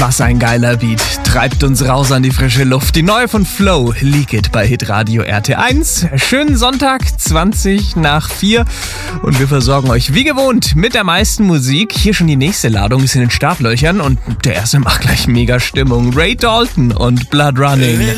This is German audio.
Was ein geiler Beat. Treibt uns raus an die frische Luft. Die neue von Flow, Leak It bei Hitradio RT1. Schönen Sonntag, 4:20. Und wir versorgen euch wie gewohnt mit der meisten Musik. Hier schon die nächste Ladung ist in den Startlöchern. Und der erste macht gleich mega Stimmung. Ray Dalton und Blood Running.